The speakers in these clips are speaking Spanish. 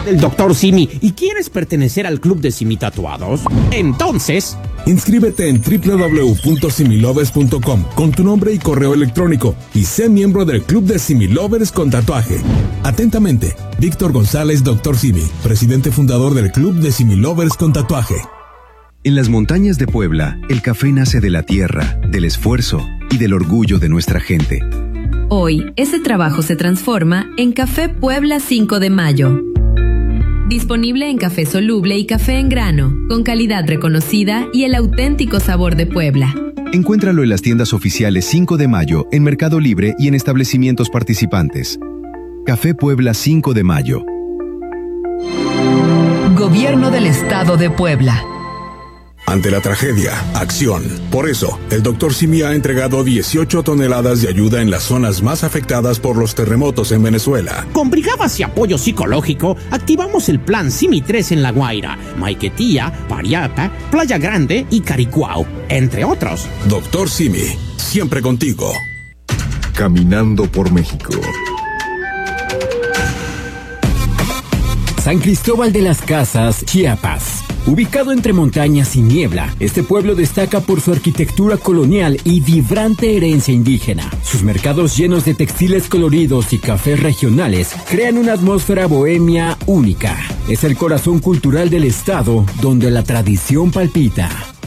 del Dr. Simi y quieres pertenecer al club de Simi Tatuados, entonces inscríbete en www.similovers.com con tu nombre y correo electrónico y sé miembro del club de Simi Lovers con tatuaje. Atentamente, Víctor González, Dr. Simi, presidente fundador del club de Simi Lovers con tatuaje. En las montañas de Puebla, el café nace de la tierra, del esfuerzo y del orgullo de nuestra gente. Hoy, ese trabajo se transforma en Café Puebla 5 de Mayo. Disponible en café soluble y café en grano, con calidad reconocida y el auténtico sabor de Puebla. Encuéntralo en las tiendas oficiales 5 de Mayo, en Mercado Libre y en establecimientos participantes. Café Puebla 5 de Mayo. Gobierno del Estado de Puebla. Ante la tragedia, acción. Por eso, el Dr. Simi ha entregado 18 toneladas de ayuda en las zonas más afectadas por los terremotos en Venezuela. con brigadas y apoyo psicológico, activamos el plan Simi 3 en La Guaira, Maiquetía, Pariata, Playa Grande y Caricuao, entre otros. Dr. Simi, siempre contigo. Caminando por México. San Cristóbal de las Casas, Chiapas. Ubicado entre montañas y niebla, este pueblo destaca por su arquitectura colonial y vibrante herencia indígena. Sus mercados llenos de textiles coloridos y cafés regionales crean una atmósfera bohemia única. Es el corazón cultural del estado donde la tradición palpita.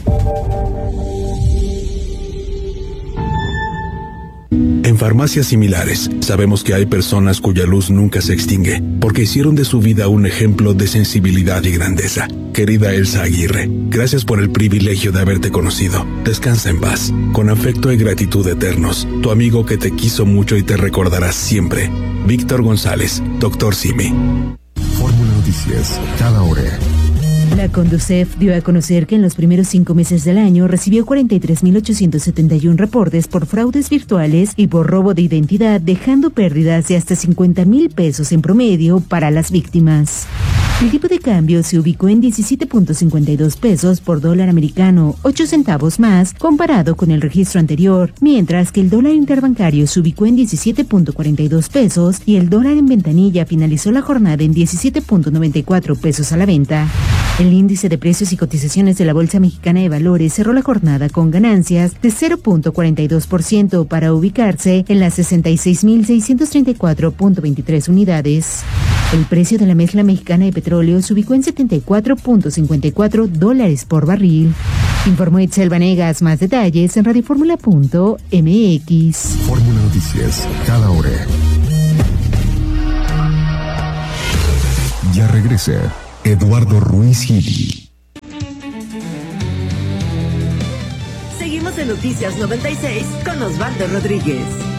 En farmacias similares, sabemos que hay personas cuya luz nunca se extingue, porque hicieron de su vida un ejemplo de sensibilidad y grandeza. Querida Elsa Aguirre, gracias por el privilegio de haberte conocido. Descansa en paz. Con afecto y gratitud eternos, tu amigo que te quiso mucho y te recordará siempre. Víctor González, Dr. Simi. Fórmula Noticias, cada hora. La Conducef dio a conocer que en los primeros 5 meses del año recibió 43.871 reportes por fraudes virtuales y por robo de identidad, dejando pérdidas de hasta 50,000 pesos en promedio para las víctimas. El tipo de cambio se ubicó en 17.52 pesos por dólar americano, 8 centavos más comparado con el registro anterior, mientras que el dólar interbancario se ubicó en 17.42 pesos y el dólar en ventanilla finalizó la jornada en 17.94 pesos a la venta. El índice de precios y cotizaciones de la Bolsa Mexicana de Valores cerró la jornada con ganancias de 0.42% para ubicarse en las 66.634.23 unidades. El precio de la mezcla mexicana de petróleo se ubicó en $74.54 por barril. Informó Itzel Vanegas. Más detalles en radioformula.mx. Fórmula Noticias, cada hora. Ya regresa Eduardo Ruiz Gili. Seguimos en Noticias 96 con Osvaldo Rodríguez.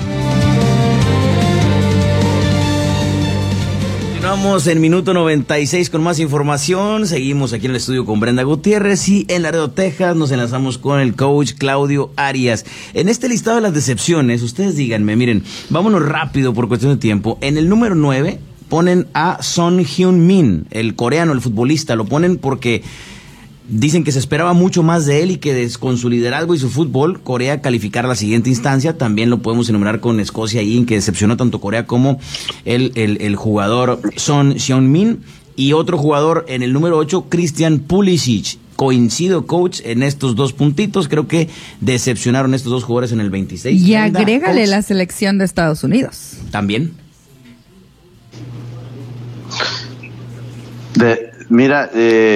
Continuamos en minuto 96 con más información. Seguimos aquí en el estudio con Brenda Gutiérrez y en Laredo, Texas nos enlazamos con el coach Claudio Arias. En este listado de las decepciones, ustedes díganme, miren, vámonos rápido por cuestión de tiempo. En el número 9 ponen a Son Heung-min, el coreano, el futbolista. Lo ponen porque dicen que se esperaba mucho más de él y que con su liderazgo y su fútbol, Corea calificar a la siguiente instancia. También lo podemos enumerar con Escocia y que decepcionó tanto Corea como el jugador Son Heung-min. Y otro jugador en el número 8, Christian Pulisic. Coincido, coach, en estos dos puntitos. Creo que decepcionaron estos dos jugadores en el 26. Y agrégale la selección de Estados Unidos. También. Mira,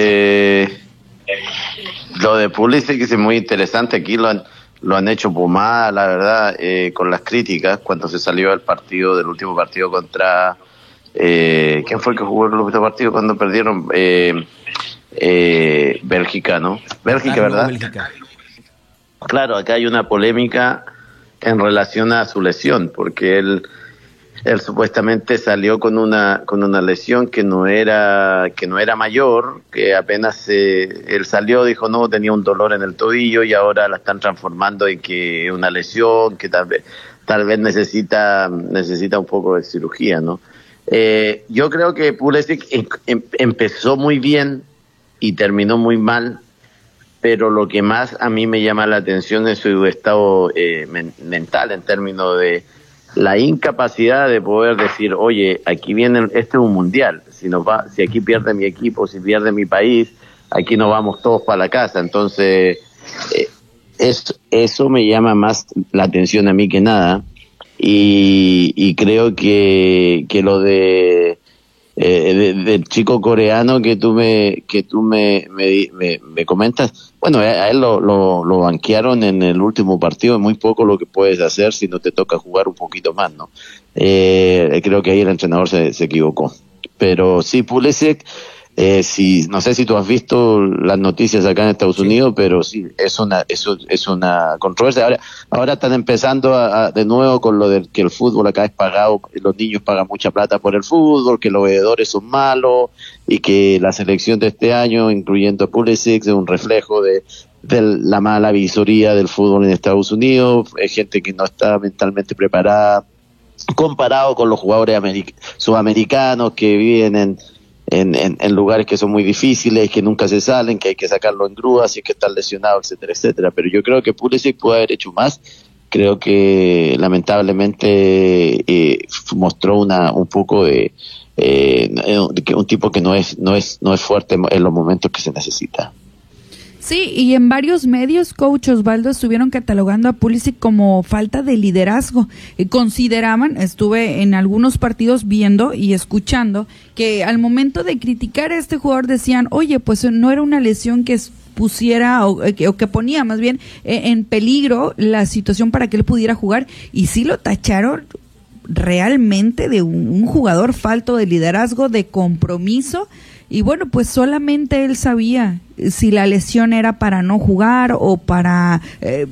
lo de Pulisic es muy interesante. Aquí lo han hecho pomada, la verdad, con las críticas cuando se salió del último partido contra ¿quién fue el que jugó el último partido cuando perdieron? Bélgica, ¿no? Bélgica, ¿verdad? Bélgica. Claro, acá hay una polémica en relación a su lesión, porque él supuestamente salió con una lesión que no era mayor, que apenas él salió, dijo no, tenía un dolor en el tobillo y ahora la están transformando en que es una lesión que tal vez necesita un poco de cirugía, ¿no? Yo creo que Pulisic empezó muy bien y terminó muy mal, pero lo que más a mí me llama la atención es su estado mental, en términos de la incapacidad de poder decir, oye, aquí viene, este es un mundial. si aquí pierde mi equipo, si pierde mi país, aquí nos vamos todos para la casa. Entonces, eso me llama más la atención a mí que nada, y creo que lo del chico coreano que tú me comentas, bueno, a él lo banquearon en el último partido, es muy poco lo que puedes hacer si no te toca jugar un poquito más, ¿no? Creo que ahí el entrenador se equivocó, pero sí, Pulisic, no sé si tú has visto las noticias acá en Estados Unidos, pero sí, es una controversia. Ahora están empezando de nuevo con lo de que el fútbol acá es pagado, los niños pagan mucha plata por el fútbol, que los veedores son malos, y que la selección de este año, incluyendo Pulisic, es un reflejo de la mala visoría del fútbol en Estados Unidos. Hay gente que no está mentalmente preparada, comparado con los jugadores sudamericanos que viven en lugares que son muy difíciles, que nunca se salen, que hay que sacarlo en grúas, si es que están lesionados, etcétera, etcétera. Pero yo creo que Pulisic puede haber hecho más. Creo que lamentablemente mostró un poco de un tipo que no es fuerte en los momentos que se necesita. Sí, y en varios medios, coach Osvaldo, estuvieron catalogando a Pulisic como falta de liderazgo. Consideraban, estuve en algunos partidos viendo y escuchando, que al momento de criticar a este jugador decían, oye, pues no era una lesión que pusiera o que ponía más bien en peligro la situación para que él pudiera jugar, y sí lo tacharon realmente de un jugador falto de liderazgo, de compromiso. Y bueno, pues solamente él sabía si la lesión era para no jugar o para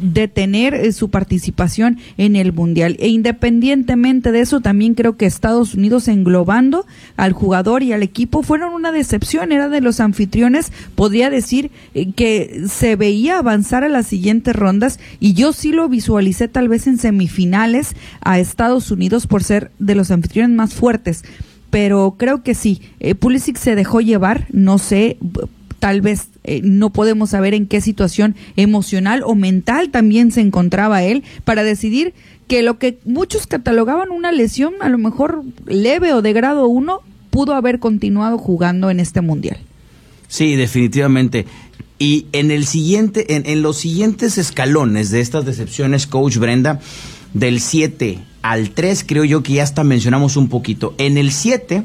detener su participación en el Mundial. E independientemente de eso, también creo que Estados Unidos, englobando al jugador y al equipo, fueron una decepción. Era de los anfitriones, podría decir que se veía avanzar a las siguientes rondas, y yo sí lo visualicé tal vez en semifinales a Estados Unidos por ser de los anfitriones más fuertes. Pero creo que sí, Pulisic se dejó llevar, no sé, tal vez no podemos saber en qué situación emocional o mental también se encontraba él para decidir que lo que muchos catalogaban una lesión, a lo mejor leve o de grado 1, pudo haber continuado jugando en este Mundial. Sí, definitivamente. Y en los siguientes escalones de estas decepciones, coach Brenda, del 7 al 3, creo yo que ya hasta mencionamos un poquito. En el 7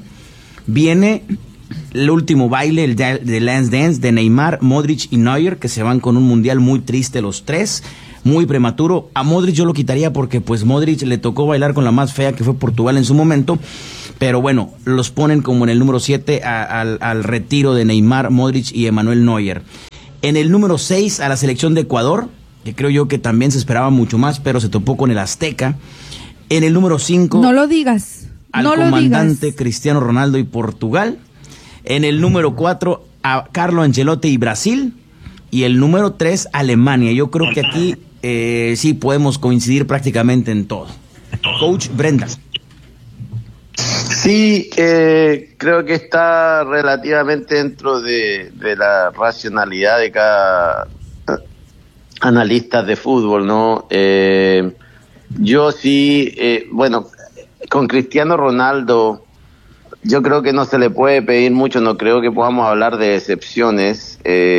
viene el último baile, el de Last Dance, de Neymar, Modric y Neuer, que se van con un mundial muy triste los tres, muy prematuro. A Modric yo lo quitaría porque pues Modric le tocó bailar con la más fea, que fue Portugal en su momento, pero bueno, los ponen como en el número 7 al retiro de Neymar, Modric y Emmanuel Neuer. En el número 6 a la selección de Ecuador, que creo yo que también se esperaba mucho más, pero se topó con el Azteca. En el número 5... No lo digas. Al comandante Cristiano Ronaldo y Portugal. En el número 4 a Carlo Ancelotti y Brasil. Y el número 3 Alemania. Yo creo que aquí sí podemos coincidir prácticamente en todo. Coach Brenda. Sí, creo que está relativamente dentro de la racionalidad de cada analista de fútbol, ¿no? Yo sí, bueno, con Cristiano Ronaldo, yo creo que no se le puede pedir mucho, no creo que podamos hablar de excepciones,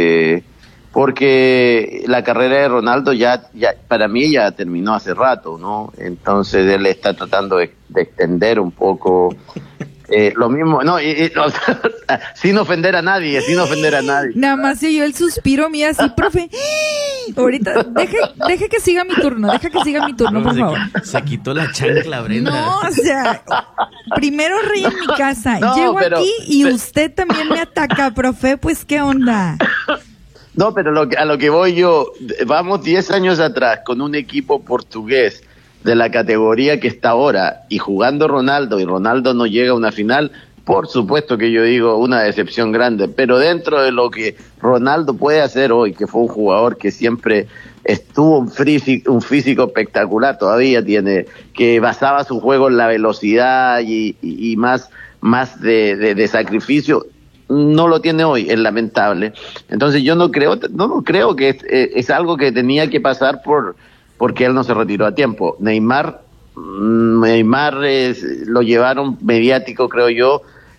porque la carrera de Ronaldo ya para mí ya terminó hace rato, ¿no? Entonces él está tratando de extender un poco lo mismo, no, sin ofender a nadie, Nada más yo el suspiro mío así, profe. Ahorita, deje que siga mi turno, por favor. Se quitó la chancla, Brenda. No, o sea, primero rey en mi casa, llego aquí y usted también me ataca, profe, pues ¿qué onda? No, pero a lo que voy yo, vamos 10 años atrás con un equipo portugués de la categoría que está ahora, y jugando Ronaldo, y Ronaldo no llega a una final, por supuesto que yo digo una decepción grande, pero dentro de lo que Ronaldo puede hacer hoy, que fue un jugador que siempre estuvo un físico espectacular, todavía tiene, que basaba su juego en la velocidad y más de sacrificio, no lo tiene hoy, es lamentable. Entonces yo no creo que es algo que tenía que pasar porque él no se retiró a tiempo. Neymar lo llevaron mediático, creo yo,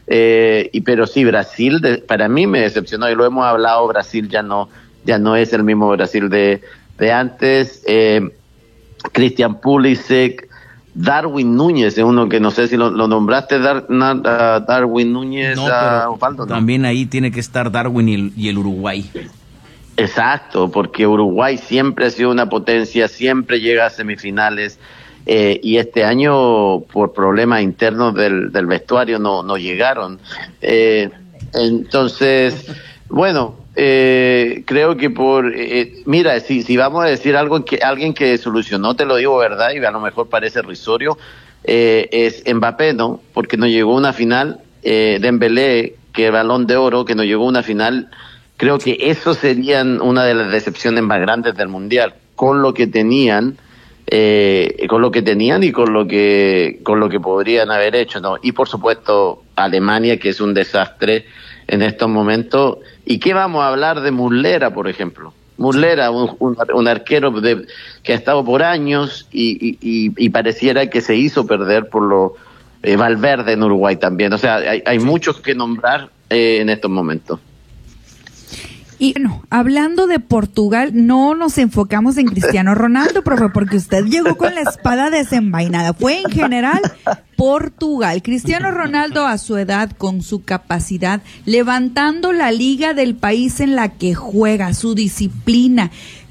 Pero sí, Brasil para mí me decepcionó, y lo hemos hablado. Brasil ya no es el mismo Brasil de antes. Christian Pulisic, Darwin Núñez es uno que no sé si lo nombraste, Darwin Núñez. No, pero Osvaldo, también ahí tiene que estar Darwin y el Uruguay. Exacto, porque Uruguay siempre ha sido una potencia, siempre llega a semifinales, y este año por problemas internos del vestuario no llegaron. Entonces, bueno, creo que mira, si vamos a decir alguien que solucionó, te lo digo verdad, y a lo mejor parece risorio, es Mbappé, ¿no? Porque no llegó a una final, Dembélé, que Balón de Oro, que no llegó a una final. Creo que eso serían una de las decepciones más grandes del Mundial, con lo que tenían y con lo que podrían haber hecho, ¿no? Y por supuesto Alemania, que es un desastre en estos momentos. ¿Y qué vamos a hablar de Muslera, por ejemplo? Muslera, un arquero que ha estado por años y pareciera que se hizo perder por lo Valverde en Uruguay también. O sea, hay muchos que nombrar en estos momentos. Y bueno, hablando de Portugal, no nos enfocamos en Cristiano Ronaldo, profe, porque usted llegó con la espada desenvainada. Fue en general Portugal. Cristiano Ronaldo, a su edad, con su capacidad, levantando la liga del país en la que juega, su disciplina,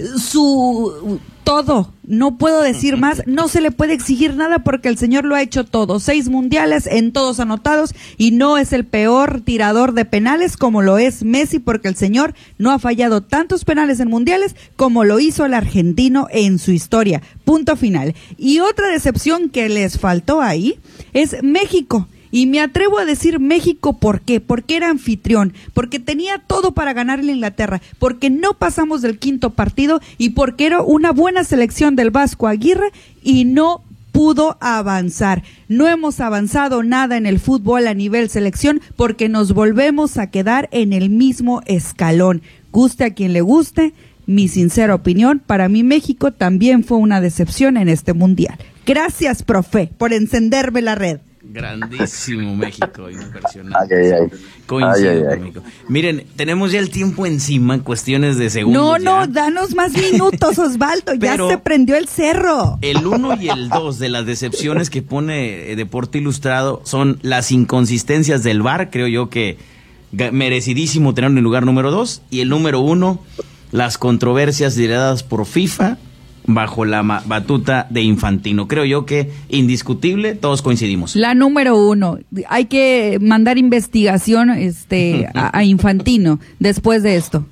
su todo. No puedo decir más, no se le puede exigir nada porque el señor lo ha hecho todo. 6 mundiales, en todos anotados, y no es el peor tirador de penales como lo es Messi, porque el señor no ha fallado tantos penales en mundiales como lo hizo el argentino en su historia. Punto final. Y otra decepción que les faltó ahí es México. Y me atrevo a decir México, ¿por qué? Porque era anfitrión, porque tenía todo para ganarle a Inglaterra, porque no pasamos del 5º partido y porque era una buena selección del Vasco Aguirre y no pudo avanzar. No hemos avanzado nada en el fútbol a nivel selección porque nos volvemos a quedar en el mismo escalón. Guste a quien le guste, mi sincera opinión, para mí México también fue una decepción en este mundial. Gracias, profe, por encenderme la red. Grandísimo México, impresionante. Coincido conmigo. Miren, tenemos ya el tiempo encima, cuestiones de segundos. No, danos más minutos, Osvaldo, ya se prendió el cerro. El 1 y el 2 de las decepciones que pone Deporte Ilustrado son las inconsistencias del VAR, creo yo que merecidísimo tener en el lugar número 2, y el número 1, las controversias lideradas por FIFA bajo la batuta de Infantino. Creo yo que indiscutible, todos coincidimos. La número 1, hay que mandar investigación a Infantino después de esto.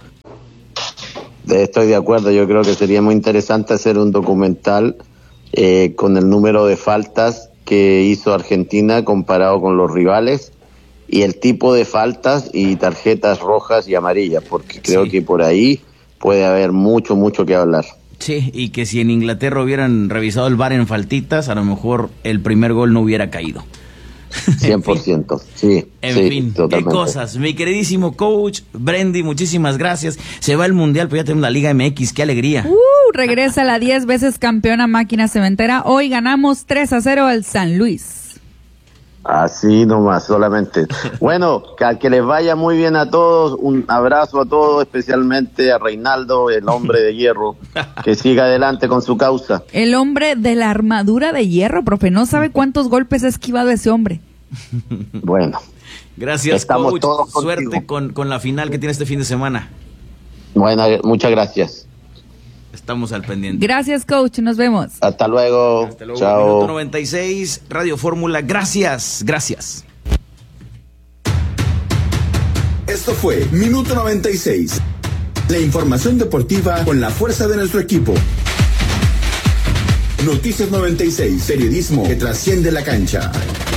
Estoy de acuerdo, yo creo que sería muy interesante hacer un documental con el número de faltas que hizo Argentina comparado con los rivales y el tipo de faltas y tarjetas rojas y amarillas, porque creo que por ahí puede haber mucho que hablar. Sí, y que si en Inglaterra hubieran revisado el VAR en faltitas, a lo mejor el primer gol no hubiera caído. 100%, sí. En fin, totalmente. Qué cosas. Mi queridísimo coach, Brendy, muchísimas gracias. Se va el Mundial, pero ya tenemos la Liga MX, qué alegría. Regresa la 10 veces campeona Máquina Cementera. Hoy ganamos 3-0 al San Luis. Así nomás, solamente. Bueno, que les vaya muy bien a todos, un abrazo a todos, especialmente a Reinaldo, el hombre de hierro, que siga adelante con su causa. El hombre de la armadura de hierro, profe, no sabe cuántos golpes ha esquivado ese hombre. Bueno. Gracias, coach. Suerte con la final que tiene este fin de semana. Bueno, muchas gracias. Estamos al pendiente. Gracias, coach. Nos vemos. Hasta luego. Chao. Minuto 96, Radio Fórmula. Gracias. Esto fue Minuto 96. La información deportiva con la fuerza de nuestro equipo. Noticias 96. Periodismo que trasciende la cancha.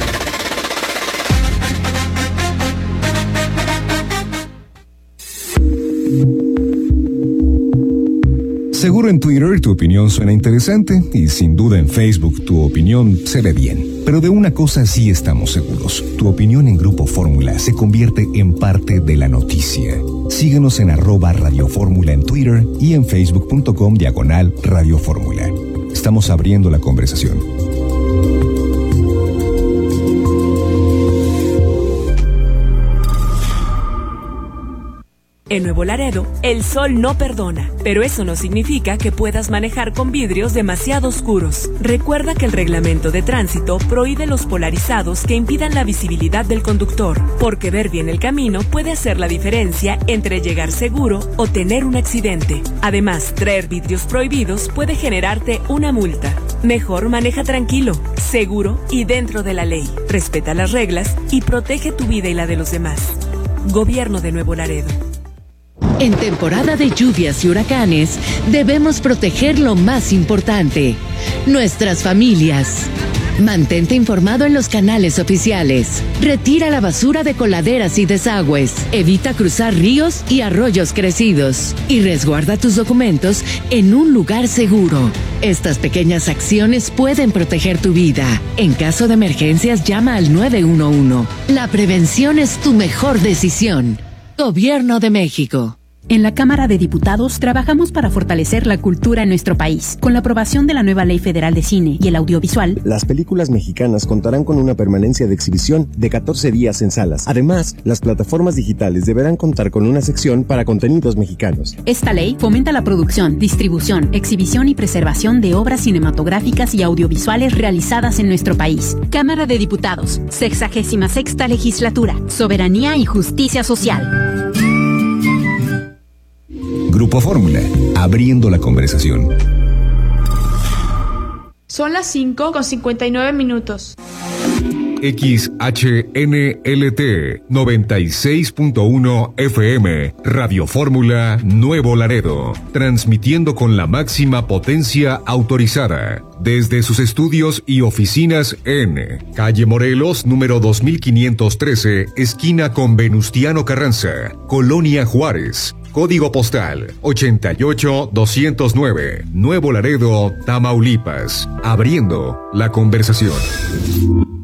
Seguro en Twitter tu opinión suena interesante y sin duda en Facebook tu opinión se ve bien. Pero de una cosa sí estamos seguros. Tu opinión en Grupo Fórmula se convierte en parte de la noticia. Síguenos en @Radio Fórmula en Twitter y en facebook.com/Radio Fórmula. Estamos abriendo la conversación. En Nuevo Laredo, el sol no perdona, pero eso no significa que puedas manejar con vidrios demasiado oscuros. Recuerda que el reglamento de tránsito prohíbe los polarizados que impidan la visibilidad del conductor, porque ver bien el camino puede hacer la diferencia entre llegar seguro o tener un accidente. Además, traer vidrios prohibidos puede generarte una multa. Mejor maneja tranquilo, seguro y dentro de la ley. Respeta las reglas y protege tu vida y la de los demás. Gobierno de Nuevo Laredo. En temporada de lluvias y huracanes, debemos proteger lo más importante, nuestras familias. Mantente informado en los canales oficiales. Retira la basura de coladeras y desagües. Evita cruzar ríos y arroyos crecidos. Y resguarda tus documentos en un lugar seguro. Estas pequeñas acciones pueden proteger tu vida. En caso de emergencias, llama al 911. La prevención es tu mejor decisión. Gobierno de México. En la Cámara de Diputados trabajamos para fortalecer la cultura en nuestro país. Con la aprobación de la nueva Ley Federal de Cine y el Audiovisual, las películas mexicanas contarán con una permanencia de exhibición de 14 días en salas. Además, las plataformas digitales deberán contar con una sección para contenidos mexicanos. Esta ley fomenta la producción, distribución, exhibición y preservación de obras cinematográficas y audiovisuales realizadas en nuestro país. Cámara de Diputados, 66ª Legislatura, Soberanía y Justicia Social. Grupo Fórmula, abriendo la conversación. Son las 5:59. XHNLT 96.1 FM, Radio Fórmula Nuevo Laredo, transmitiendo con la máxima potencia autorizada, desde sus estudios y oficinas en Calle Morelos, número 2513, esquina con Venustiano Carranza, Colonia Juárez. Código postal 88209, Nuevo Laredo, Tamaulipas. Abriendo la conversación.